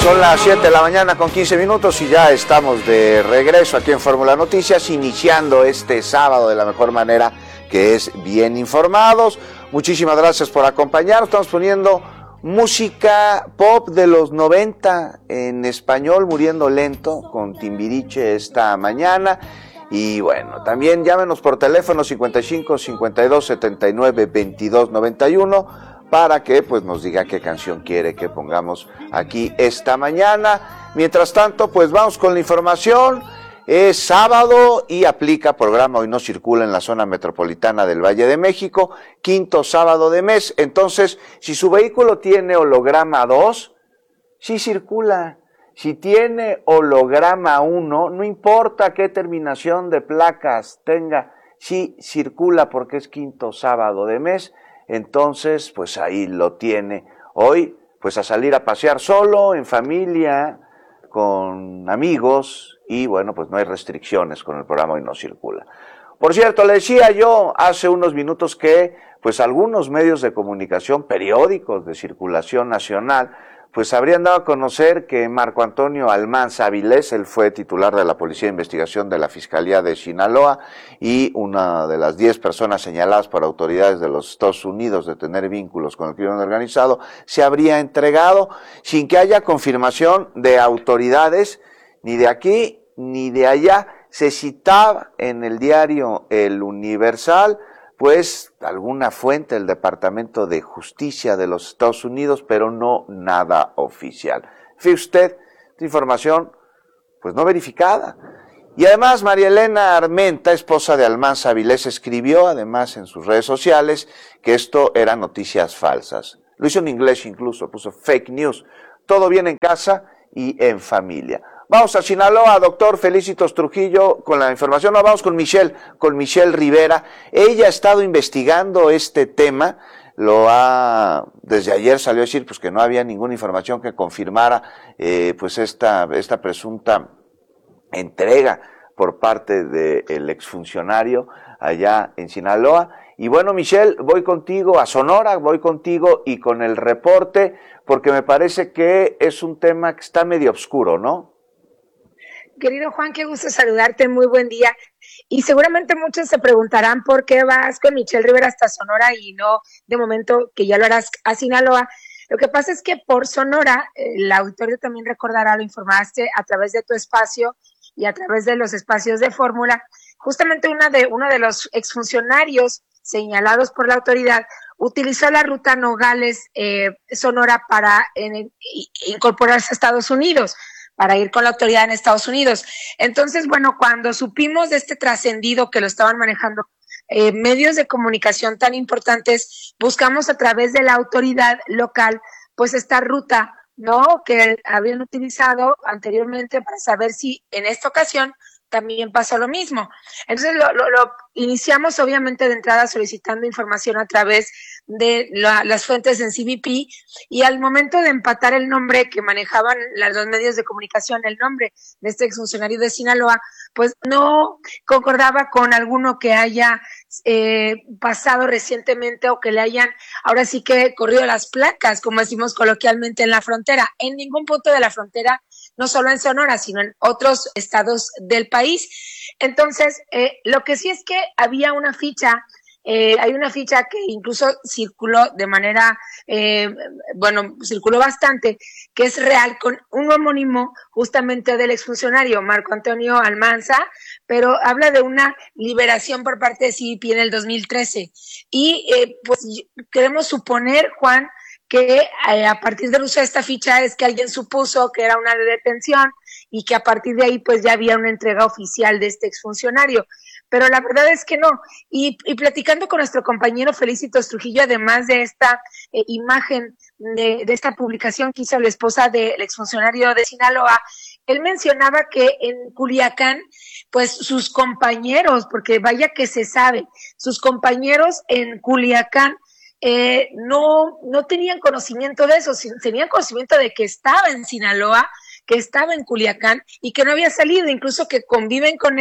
Son las 7 de la mañana con 15 minutos y ya estamos de regreso aquí en Fórmula Noticias, iniciando este sábado de la mejor manera, que es bien informados. Muchísimas gracias por acompañarnos. Estamos poniendo música pop de los 90 en español, Muriendo Lento, con Timbiriche esta mañana. Y bueno, también llámenos por teléfono 55 52 79 22 91 para que pues nos diga qué canción quiere que pongamos aquí esta mañana. Mientras tanto, pues vamos con la información. Es sábado y aplica programa Hoy No Circula en la zona metropolitana del Valle de México, quinto sábado de mes. Entonces, si su vehículo tiene holograma 2, sí circula. Si tiene holograma 1, no importa qué terminación de placas tenga, sí circula porque es quinto sábado de mes. Entonces, pues ahí lo tiene. Hoy, pues a salir a pasear solo, en familia, con amigos, y bueno, pues no hay restricciones con el programa Hoy No Circula. Por cierto, le decía yo hace unos minutos que pues algunos medios de comunicación, periódicos de circulación nacional, pues habrían dado a conocer que Marco Antonio Almanza Avilés, él fue titular de la Policía de Investigación de la Fiscalía de Sinaloa y una de las 10 personas señaladas por autoridades de los Estados Unidos de tener vínculos con el crimen organizado, se habría entregado sin que haya confirmación de autoridades ni de aquí ni de allá. Se citaba en el diario El Universal pues alguna fuente del Departamento de Justicia de los Estados Unidos, pero no nada oficial. Fíjese usted, esta información pues no verificada. Y además María Elena Armenta, esposa de Almanza Avilés, escribió además en sus redes sociales que esto eran noticias falsas. Lo hizo en inglés incluso, puso fake news. Todo bien en casa y en familia. Vamos a Sinaloa, doctor Felicitos Trujillo, con la información. No, vamos con Michelle Rivera. Ella ha estado investigando este tema, desde ayer salió a decir pues que no había ninguna información que confirmara pues esta presunta entrega por parte del exfuncionario allá en Sinaloa. Y bueno, Michelle, voy contigo a Sonora, voy contigo y con el reporte, porque me parece que es un tema que está medio oscuro, ¿no? Querido Juan, qué gusto saludarte, muy buen día. Y seguramente muchos se preguntarán por qué vas con Michelle Rivera hasta Sonora y no de momento que ya lo harás a Sinaloa. Lo que pasa es que por Sonora, el auditorio también recordará, lo informaste a través de tu espacio y a través de los espacios de Fórmula, justamente uno de los exfuncionarios señalados por la autoridad utilizó la ruta Nogales Sonora para incorporarse a Estados Unidos, para ir con la autoridad en Estados Unidos. Entonces, bueno, cuando supimos de este trascendido que lo estaban manejando medios de comunicación tan importantes, buscamos a través de la autoridad local, pues esta ruta, ¿no?, que habían utilizado anteriormente para saber si en esta ocasión también pasó lo mismo. Entonces lo iniciamos obviamente de entrada solicitando información a través de las fuentes en CBP, y al momento de empatar el nombre que manejaban los medios de comunicación, el nombre de este exfuncionario de Sinaloa, pues no concordaba con alguno que haya pasado recientemente o que le hayan ahora sí que corrido las placas, como decimos coloquialmente, en la frontera. En ningún punto de la frontera, no solo en Sonora, sino en otros estados del país. Entonces, lo que sí es que había una ficha, hay una ficha que incluso circuló de manera, circuló bastante, que es real, con un homónimo justamente del exfuncionario Marco Antonio Almanza, pero habla de una liberación por parte de CBP en el 2013. Y pues queremos suponer, Juan, que a partir del uso de esta ficha es que alguien supuso que era una detención y que a partir de ahí pues ya había una entrega oficial de este exfuncionario. Pero la verdad es que no. Y platicando con nuestro compañero Felicitos Trujillo, además de esta imagen de esta publicación que hizo la esposa del exfuncionario de Sinaloa, él mencionaba que en Culiacán, pues sus compañeros, porque vaya que se sabe, sus compañeros en Culiacán no tenían conocimiento de eso, tenían conocimiento de que estaba en Sinaloa, que estaba en Culiacán y que no había salido, incluso que conviven con él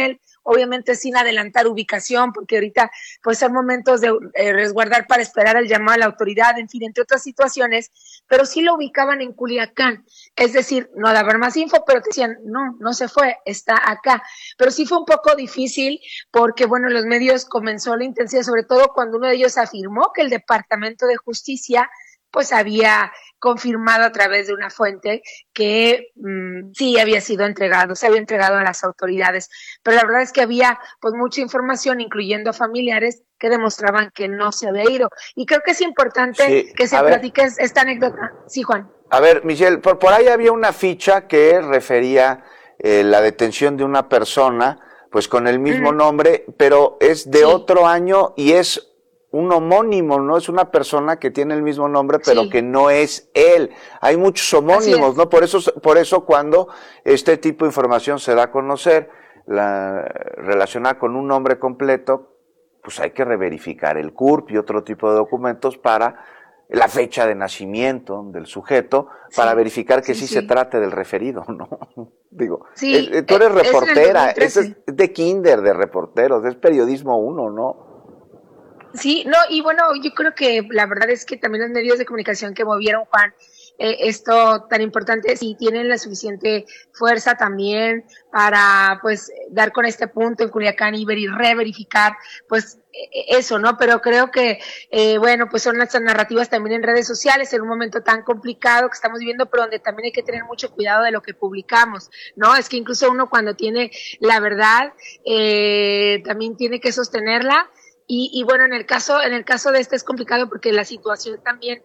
obviamente sin adelantar ubicación, porque ahorita pues son momentos de resguardar para esperar el llamado a la autoridad, en fin, entre otras situaciones, pero sí lo ubicaban en Culiacán, es decir, no daban más info, pero te decían, no se fue, está acá, pero sí fue un poco difícil porque, bueno, los medios comenzó la intensidad, sobre todo cuando uno de ellos afirmó que el Departamento de Justicia pues había confirmado a través de una fuente que sí había sido entregado, se había entregado a las autoridades, pero la verdad es que había pues mucha información, incluyendo familiares, que demostraban que no se había ido, y creo que es importante que se platique esta anécdota. Sí, Juan. A ver, Michelle, por ahí había una ficha que refería la detención de una persona, pues con el mismo nombre, pero es de otro año y es un homónimo, no es una persona que tiene el mismo nombre, pero que no es él. Hay muchos homónimos, ¿no? Por eso cuando este tipo de información se da a conocer, relacionada con un nombre completo, pues hay que reverificar el CURP y otro tipo de documentos para la fecha de nacimiento del sujeto, para verificar que sí se trate del referido, ¿no? Digo, tú eres reportera, es de kinder de reporteros, es periodismo 1, ¿no? Sí, no, y bueno, yo creo que la verdad es que también los medios de comunicación que movieron, Juan, esto tan importante, sí tienen la suficiente fuerza también para, pues, dar con este punto en Culiacán y reverificar, pues, eso, ¿no? Pero creo que, bueno, pues son las narrativas también en redes sociales en un momento tan complicado que estamos viviendo, pero donde también hay que tener mucho cuidado de lo que publicamos, ¿no? Es que incluso uno cuando tiene la verdad, también tiene que sostenerla. Y bueno, en el caso de este es complicado porque la situación también,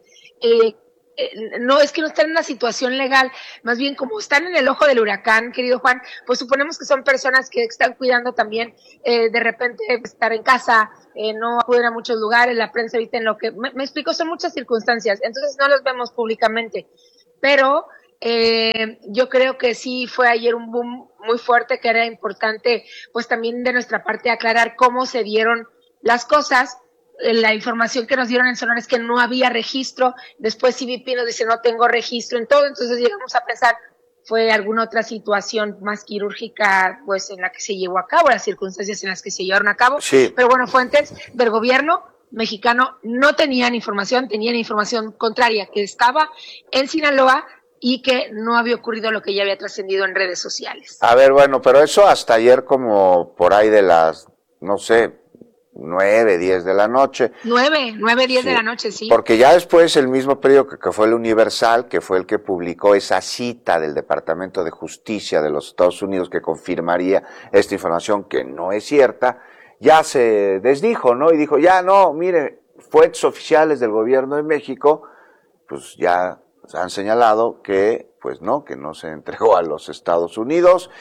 no es que no están en una situación legal, más bien como están en el ojo del huracán, querido Juan, pues suponemos que son personas que están cuidando también, de repente estar en casa, no acuden a muchos lugares, la prensa ahorita en lo que, me explico, son muchas circunstancias, entonces no los vemos públicamente, pero yo creo que sí fue ayer un boom muy fuerte, que era importante pues también de nuestra parte aclarar cómo se dieron las cosas. La información que nos dieron en Sonora es que no había registro, después CBP nos dice no tengo registro en todo, entonces llegamos a pensar fue alguna otra situación más quirúrgica pues en la que se llevó a cabo, las circunstancias en las que se llevaron a cabo, pero bueno, fuentes del gobierno mexicano no tenían información contraria, que estaba en Sinaloa y que no había ocurrido lo que ya había trascendido en redes sociales. A ver, bueno, pero eso hasta ayer como por ahí de las, no sé, 9, 10 de la noche. 9, 10 de la noche, sí. Porque ya después el mismo periódico que fue el Universal, que fue el que publicó esa cita del Departamento de Justicia de los Estados Unidos que confirmaría esta información que no es cierta, ya se desdijo, ¿no? Y dijo, ya no, mire, fuentes oficiales del gobierno de México, pues ya han señalado que, pues no, que no se entregó a los Estados Unidos.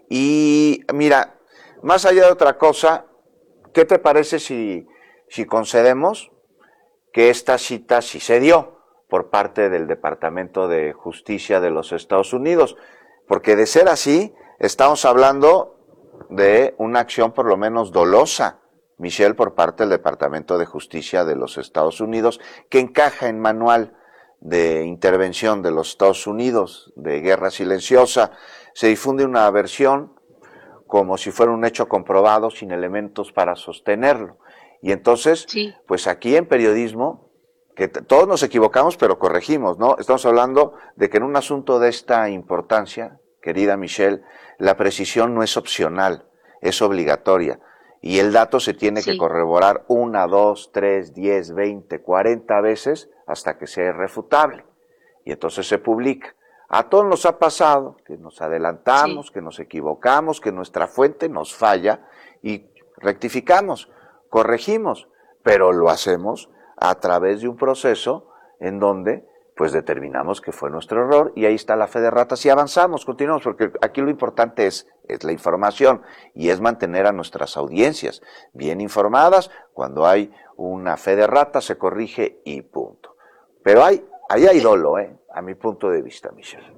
Y mira, más allá de otra cosa, ¿qué te parece si concedemos que esta cita sí se dio por parte del Departamento de Justicia de los Estados Unidos? Porque de ser así, estamos hablando de una acción por lo menos dolosa, Michelle, por parte del Departamento de Justicia de los Estados Unidos, que encaja en manual de intervención de los Estados Unidos, de guerra silenciosa. Se difunde una versión como si fuera un hecho comprobado, sin elementos para sostenerlo. Y entonces, pues aquí en periodismo, que todos nos equivocamos, pero corregimos, ¿no? Estamos hablando de que en un asunto de esta importancia, querida Michelle, la precisión no es opcional, es obligatoria. Y el dato se tiene que corroborar 1, 2, 3, 10, 20, 40 veces hasta que sea irrefutable. Y entonces se publica. A todos nos ha pasado que nos adelantamos, que nos equivocamos, que nuestra fuente nos falla y rectificamos, corregimos, pero lo hacemos a través de un proceso en donde pues determinamos que fue nuestro error y ahí está la fe de ratas y avanzamos, continuamos, porque aquí lo importante es la información y es mantener a nuestras audiencias bien informadas. Cuando hay una fe de ratas se corrige y punto. Pero ahí hay dolo, a mi punto de vista, Michelle.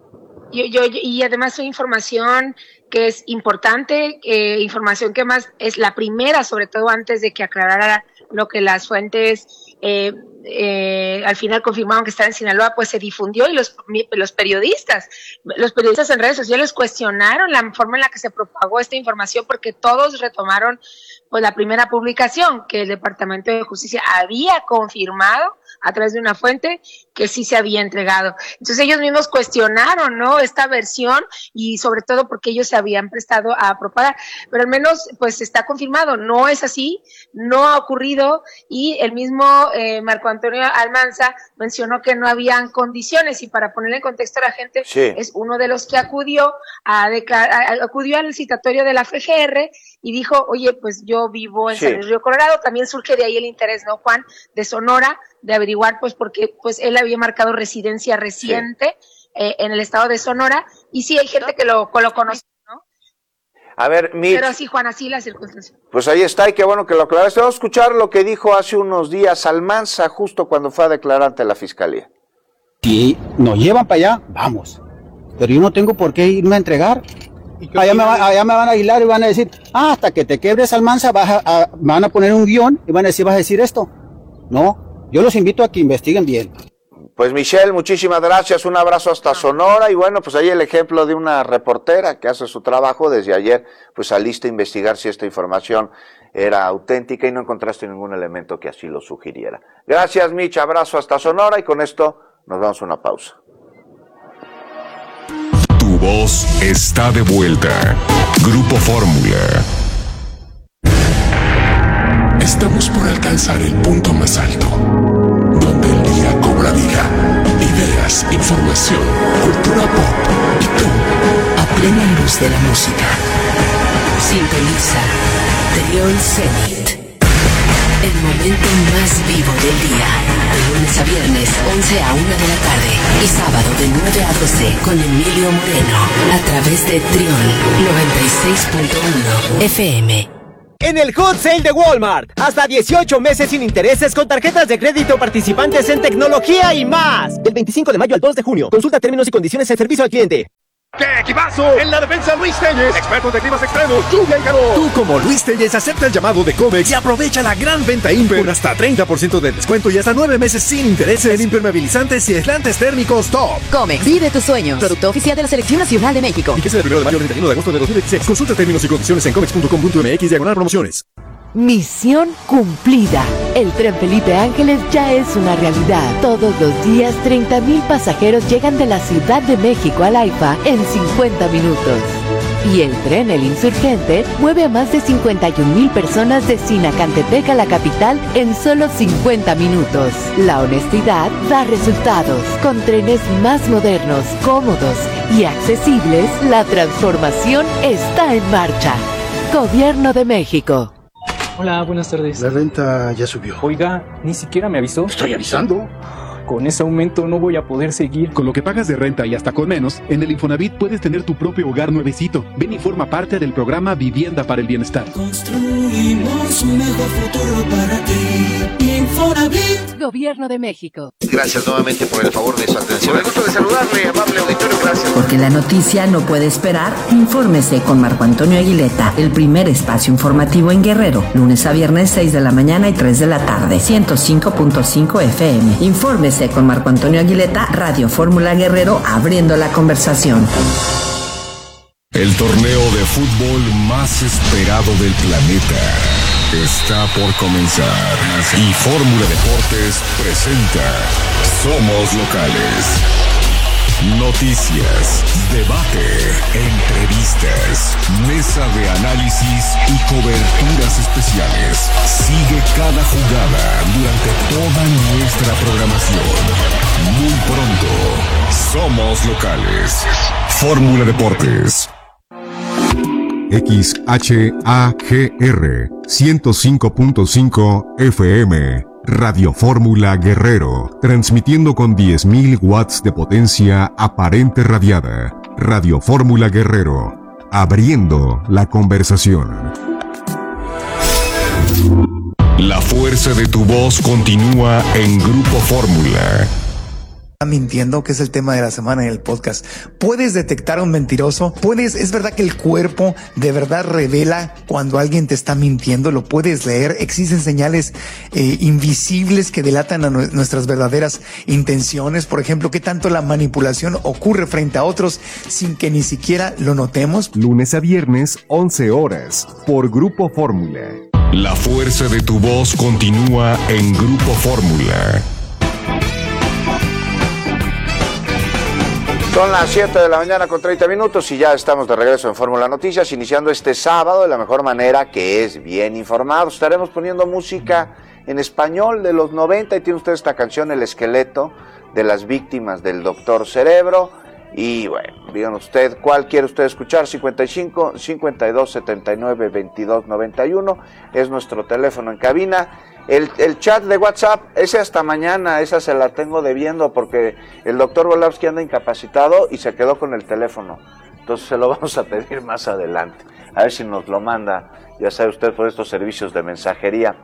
Y además hay información que es importante, información que más es la primera, sobre todo antes de que aclarara lo que las fuentes al final confirmaron que estaba en Sinaloa, pues se difundió y los periodistas en redes sociales cuestionaron la forma en la que se propagó esta información, porque todos retomaron pues la primera publicación que el Departamento de Justicia había confirmado a través de una fuente que sí se había entregado. Entonces ellos mismos cuestionaron, ¿no?, esta versión, y sobre todo porque ellos se habían prestado a propagar, pero al menos pues está confirmado, no es así, no ha ocurrido, y el mismo Marco Antonio Almanza mencionó que no habían condiciones, y para ponerle en contexto a la gente, sí, es uno de los que acudió al citatorio de la FGR y dijo, oye, pues yo vivo en San Luis Río Colorado, también surge de ahí el interés, ¿no, Juan?, de Sonora, de averiguar, pues, porque pues él había marcado residencia reciente en el estado de Sonora, y sí hay gente que lo conoce, ¿no? A ver, Mitch, pero sí, Juan, así la circunstancia. Pues ahí está, y qué bueno que lo aclaraste. Vamos a escuchar lo que dijo hace unos días Almanza, justo cuando fue a declarar ante la fiscalía. Si nos llevan para allá, vamos, pero yo no tengo por qué irme a entregar. Allá me van a aislar y van a decir, hasta que te quebres, Almanza, van a poner un guión y van a decir, vas a decir esto. No, yo los invito a que investiguen bien. Pues Michelle, muchísimas gracias, un abrazo hasta Sonora, y bueno, pues ahí el ejemplo de una reportera que hace su trabajo. Desde ayer pues saliste a investigar si esta información era auténtica y no encontraste ningún elemento que así lo sugiriera. Gracias, Mitch, abrazo hasta Sonora, y con esto nos damos una pausa. Tu voz está de vuelta. Grupo Fórmula. Estamos por alcanzar el punto más alto, donde el día cobra vida. Ideas, información, cultura pop y tú, a plena luz de la música. Sintoniza Trión Zenit. El momento más vivo del día. De lunes a viernes, 11 a 1 de la tarde. Y sábado de 9 a 12 con Emilio Moreno. A través de Trión 96.1 FM. En el Hot Sale de Walmart, hasta 18 meses sin intereses con tarjetas de crédito participantes en tecnología y más. Del 25 de mayo al 2 de junio. Consulta términos y condiciones en servicio al cliente. ¡Qué equipazo! En la defensa, Luis Telles, expertos de climas extremos, lluvia y calor. Tú, como Luis Telles, acepta el llamado de Comex y aprovecha la gran venta Imper con hasta 30% de descuento y hasta 9 meses sin intereses en impermeabilizantes y aislantes térmicos top. Comex, vive tus sueños. Producto oficial de la Selección Nacional de México. Y que sea del 1 de mayo al 31 de agosto de 2016. Consulta términos y condiciones en comex.com.mx/promociones. Misión cumplida. El Tren Felipe Ángeles ya es una realidad. Todos los días 30,000 pasajeros llegan de la Ciudad de México al AIFA en 50 minutos. Y el tren El Insurgente mueve a más de 51,000 personas de Sinacantepec a la capital en solo 50 minutos. La honestidad da resultados. Con trenes más modernos, cómodos y accesibles, la transformación está en marcha. Gobierno de México. Hola, buenas tardes. La renta ya subió. Oiga, ni siquiera me avisó. Estoy avisando. Con ese aumento no voy a poder seguir. Con lo que pagas de renta y hasta con menos, en el Infonavit puedes tener tu propio hogar nuevecito. Ven y forma parte del programa Vivienda para el Bienestar. Construimos un mejor futuro para ti. Infonavit. Gobierno de México. Gracias nuevamente por el favor de su atención. Me gusta de saludarle, amable auditorio, gracias. Porque la noticia no puede esperar, infórmese con Marco Antonio Aguileta, el primer espacio informativo en Guerrero, lunes a viernes 6 de la mañana y 3 de la tarde, 105.5 FM. Infórmese con Marco Antonio Aguileta, Radio Fórmula Guerrero, abriendo la conversación. El torneo de fútbol más esperado del planeta está por comenzar. Y Fórmula Deportes presenta Somos Locales. Noticias, debate, entrevistas, mesa de análisis y coberturas especiales. Sigue cada jugada durante toda nuestra programación. Muy pronto, Somos Locales. Fórmula Deportes. XHAGR 105.5 FM. Radio Fórmula Guerrero, transmitiendo con 10,000 watts de potencia aparente radiada. Radio Fórmula Guerrero, abriendo la conversación. La fuerza de tu voz continúa en Grupo Fórmula. mintiendo, que es el tema de la semana en el podcast. ¿Puedes detectar a un mentiroso? Es verdad que el cuerpo de verdad revela cuando alguien te está mintiendo, lo puedes leer. Existen señales invisibles que delatan a nuestras verdaderas intenciones. Por ejemplo, ¿qué tanto la manipulación ocurre frente a otros sin que ni siquiera lo notemos? Lunes a viernes, 11 horas, por Grupo Fórmula. La fuerza de tu voz continúa en Grupo Fórmula. Son las 7 de la mañana con 30 minutos y ya estamos de regreso en Fórmula Noticias, iniciando este sábado de la mejor manera, que es bien informados. Estaremos poniendo música en español de los 90 y tiene usted esta canción, El Esqueleto de las Víctimas del Doctor Cerebro. Y bueno, digan usted cuál quiere usted escuchar. 55 52 79 22 91 es nuestro teléfono en cabina. El chat de WhatsApp, ese hasta mañana, esa se la tengo debiendo porque el doctor Volavsky anda incapacitado y se quedó con el teléfono. Entonces se lo vamos a pedir más adelante. A ver si nos lo manda, ya sabe usted, por estos servicios de mensajería.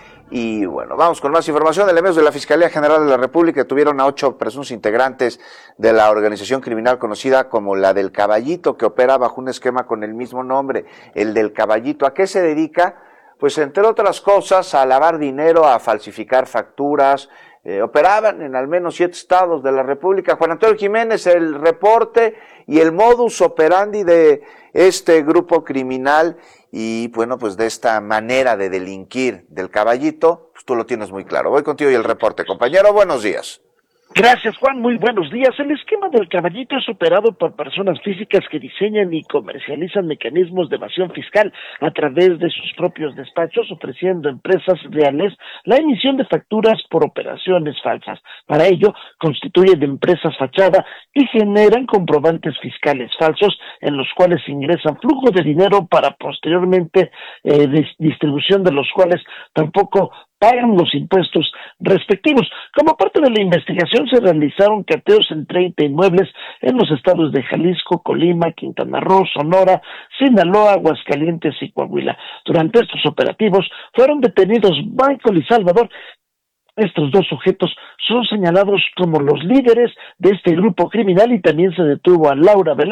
Y bueno, vamos con más información. Elementos de la Fiscalía General de la República detuvieron a 8 presuntos integrantes de la organización criminal conocida como la del Caballito, que opera bajo un esquema con el mismo nombre, el del Caballito. ¿A qué se dedica? Pues entre otras cosas a lavar dinero, a falsificar facturas. Operaban en al menos 7 estados de la República. Juan Antonio Jiménez, el reporte y el modus operandi de este grupo criminal y bueno, pues de esta manera de delinquir del Caballito, pues tú lo tienes muy claro. Voy contigo y el reporte, compañero, buenos días. Gracias, Juan, muy buenos días. El esquema del Caballito es operado por personas físicas que diseñan y comercializan mecanismos de evasión fiscal a través de sus propios despachos, ofreciendo a empresas reales la emisión de facturas por operaciones falsas. Para ello, constituyen empresas fachada y generan comprobantes fiscales falsos en los cuales ingresan flujo de dinero para posteriormente distribución de los cuales tampoco pagan los impuestos respectivos. Como parte de la investigación se realizaron cateos en 30 inmuebles en los estados de Jalisco, Colima, Quintana Roo, Sonora, Sinaloa, Aguascalientes y Coahuila. Durante estos operativos fueron detenidos Michael y Salvador. Estos 2 sujetos son señalados como los líderes de este grupo criminal y también se detuvo a Laura Belén